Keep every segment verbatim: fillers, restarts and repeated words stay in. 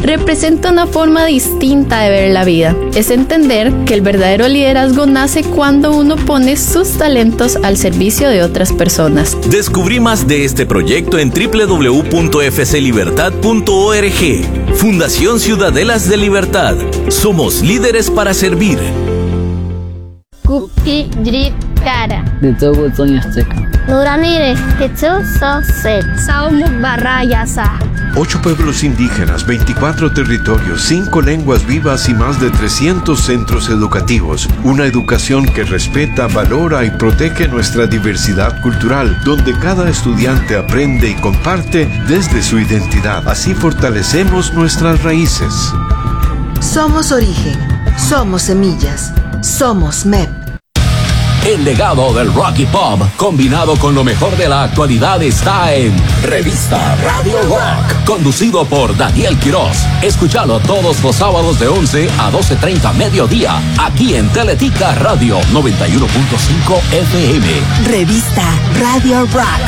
representa una forma distinta de ver la vida. Es entender que el verdadero liderazgo nace cuando uno pone sus talentos al servicio de otras personas. Descubrí más de este proyecto en doble u doble u doble u punto f c libertad punto org. Fundación Ciudadelas de Libertad. Somos líderes para servir. Kuki Drip Kara. De todo Toño Azteca. Nuranire, Hetsu Soset. Saumuk Barrayasa. Ocho pueblos indígenas, veinticuatro territorios, cinco lenguas vivas y más de trescientos centros educativos. Una educación que respeta, valora y protege nuestra diversidad cultural, donde cada estudiante aprende y comparte desde su identidad. Así fortalecemos nuestras raíces. Somos origen, somos semillas, somos M E P. El legado del rock y pop, combinado con lo mejor de la actualidad, está en Revista Radio Rock, conducido por Daniel Quiroz. Escúchalo todos los sábados de once a doce treinta mediodía, aquí en Teletica Radio noventa y uno punto cinco F M. Revista Radio Rock.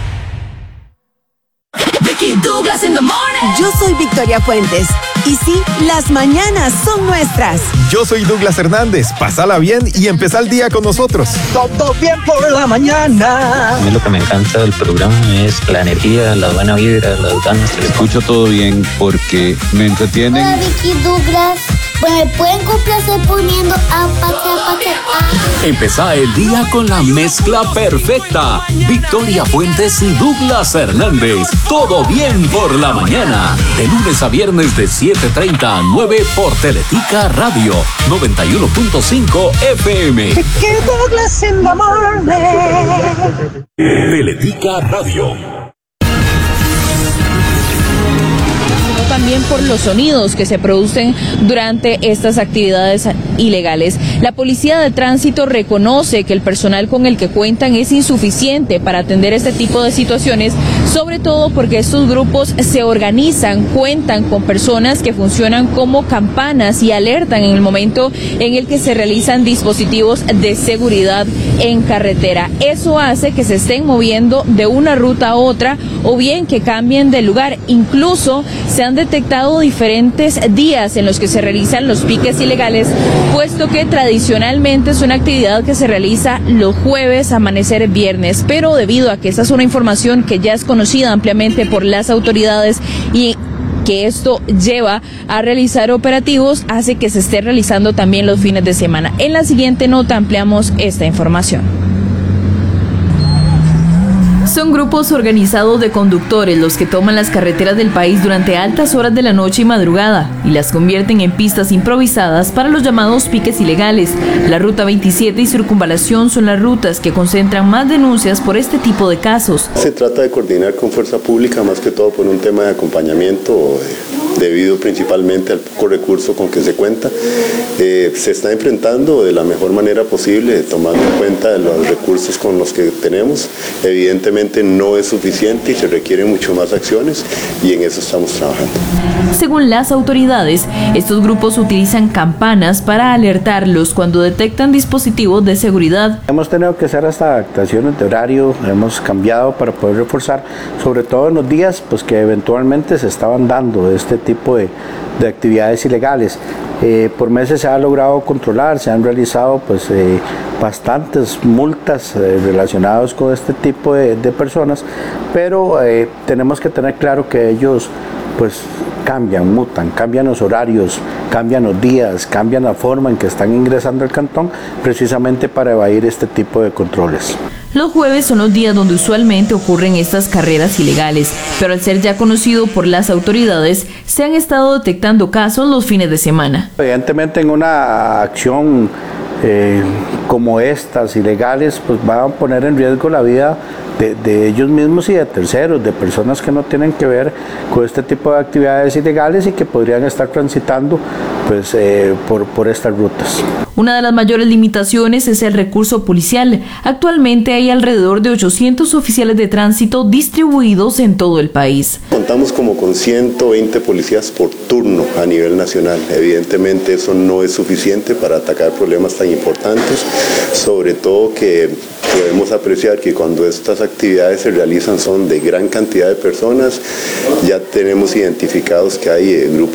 Yo soy Victoria Fuentes. Y sí, las mañanas son nuestras. Yo soy Douglas Hernández. Pásala bien y empezá el día con nosotros. Todo bien por la mañana. A mí lo que me encanta del programa es la energía, la buena vibra, las ganas. Escucho todo bien porque me entretienen. Hola, Vicky, Douglas. Pues me pueden complacer poniendo apate, apate, apate. Empezá el día con la mezcla perfecta. Victoria Fuentes y Douglas Hernández. Todo bien por la mañana. De lunes a viernes de siete treinta a nueve por Teletica Radio noventa y uno punto cinco F M. Que Douglas in the morning. Teletica Radio. También por los sonidos que se producen durante estas actividades ilegales. La Policía de Tránsito reconoce que el personal con el que cuentan es insuficiente para atender este tipo de situaciones, sobre todo porque estos grupos se organizan, cuentan con personas que funcionan como campanas y alertan en el momento en el que se realizan dispositivos de seguridad en carretera. Eso hace que se estén moviendo de una ruta a otra o bien que cambien de lugar. Incluso se han detectado diferentes días en los que se realizan los piques ilegales, puesto que tradicionalmente es una actividad que se realiza los jueves, amanecer viernes, pero debido a que esta es una información que ya es conocida ampliamente por las autoridades y que esto lleva a realizar operativos, hace que se esté realizando también los fines de semana. En la siguiente nota ampliamos esta información. Son grupos organizados de conductores los que toman las carreteras del país durante altas horas de la noche y madrugada y las convierten en pistas improvisadas para los llamados piques ilegales. La Ruta veintisiete y Circunvalación son las rutas que concentran más denuncias por este tipo de casos. Se trata de coordinar con fuerza pública, más que todo por un tema de acompañamiento debido principalmente al poco recurso con que se cuenta. Eh, se está enfrentando de la mejor manera posible, tomando en cuenta los recursos con los que tenemos. Evidentemente no es suficiente y se requieren mucho más acciones y en eso estamos trabajando. Según las autoridades, estos grupos utilizan campanas para alertarlos cuando detectan dispositivos de seguridad. Hemos tenido que hacer hasta adaptaciones de horario, hemos cambiado para poder reforzar, sobre todo en los días pues, que eventualmente se estaban dando este tipo de, de actividades ilegales. Eh, por meses se ha logrado controlar, se han realizado pues eh, bastantes multas eh, relacionadas con este tipo de, de personas, pero eh, tenemos que tener claro que ellos pues cambian, mutan, cambian los horarios, cambian los días, cambian la forma en que están ingresando al cantón, precisamente para evadir este tipo de controles. Los jueves son los días donde usualmente ocurren estas carreras ilegales, pero al ser ya conocido por las autoridades, se han estado detectando casos los fines de semana. Evidentemente en una acción eh, como estas, ilegales, pues van a poner en riesgo la vida de, de ellos mismos y de terceros, de personas que no tienen que ver con este tipo de actividades ilegales y que podrían estar transitando pues, eh, por, por estas rutas. Una de las mayores limitaciones es el recurso policial. Actualmente hay alrededor de ochocientos oficiales de tránsito distribuidos en todo el país. Contamos como con ciento veinte policías por turno a nivel nacional. Evidentemente eso no es suficiente para atacar problemas tan importantes, sobre todo que podemos apreciar que cuando estas actividades se realizan son de gran cantidad de personas. Ya tenemos identificados que hay eh, grupos